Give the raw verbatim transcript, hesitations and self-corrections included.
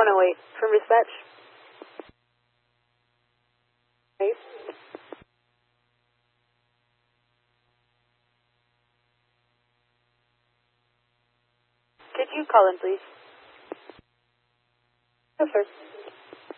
one oh eight from dispatch. Right. Could you call in, please? Yes, sir.